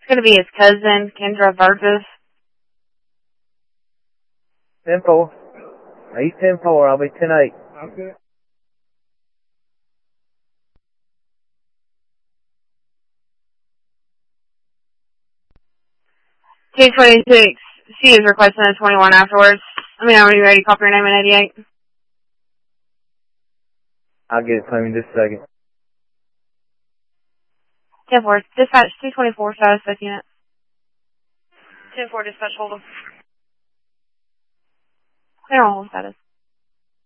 going to be his cousin, Kendra Burgess. 10-4. He's 10-4. I'll be 10-8. Okay. T26. She is requesting a 21 afterwards. Let me know when you're ready. Copy your name in 88. I'll get it to him in just a second. 10-4. Dispatch 224. Status 5 units. 10-4. Dispatch hold. Clear on hold status.